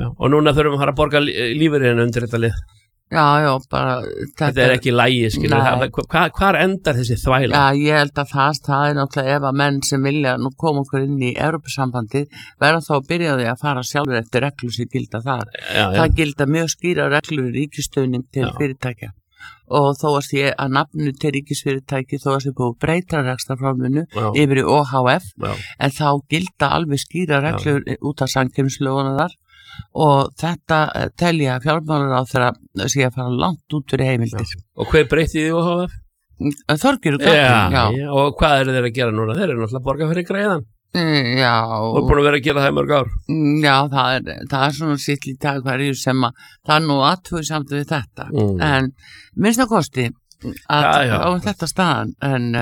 og núna þurfum að fara að borga lífeyririnn undir þetta lið. Já, bara þetta er ekki lægi, skilur. Hvar endar þessi þvæla? Já, ég held að það er náttúrulega ef að menn sem vilja nú koma okkur inn í Evrópusambandið verða þá að byrja því að fara sjálfur eftir reglur sem gilda þar. Það gilda mjög skýra reglur ríkisstöðning til fyrirtækja. Og þó að nafnu til ríkisfyrirtæki þó að sé búið breyta rekstrarforminu yfir í OHF en þá gilda alveg skýra reglur út af samkeppnislögunum þar og þetta telja fjármálaráðherra sé að fara langt út fyrir heimildir. Og hver breytti því OHF? Þorgerður Katrín, já. Og hvað eru þeir að gera núna? Þeir eru náttúrulega að borga fyrir greiðan. Já. Og búin að vera að gera það í mörg ár. Já, það er svona sitt í dag hverju sem að það er nú aðtöðu samt við þetta. En minnst að kosti að á þetta staðan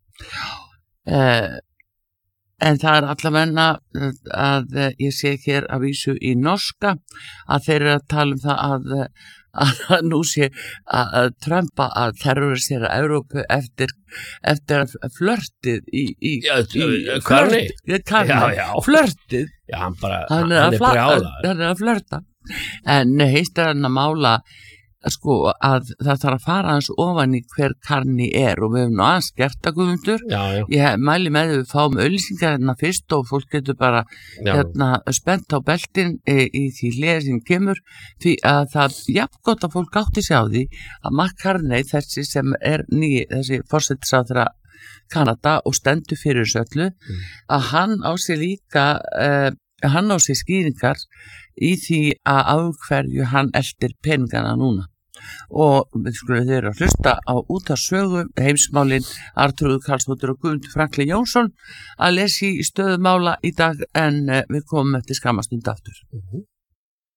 en það er allavegna að ég sé hér að vísu í norska að þeir eru að tala um það að nú sé að Trumpa að terrorisera Evrópu eftir að flörtið í Karni flörtið hann er brjálaður. Hann er að flörta en heist er hann að mála sko að það þarf að fara hans ofan í hver Karni er og við höfum nú aðeins gert að Guðmundur. Ég mæli með við fáum auglýsingar hérna fyrst og fólk getur bara spennt á beltin í því hliðar sem kemur því að það jafn gott að fólk átti sig á því að Mark Carney þessi sem er þessi forsætisráðherra Kanada og stendur fyrir þessu öllu að hann á sig líka hann á sig skýringar í því að af hverju hann eltir peningana núna og við skulum þeir að hlusta á útvarpssögu heimsmálin Arnþrúður Karlsdóttir og Guðmundur Franklin Jónsson að lesa í stöðumála í dag en við komum eftir skamma stund aftur.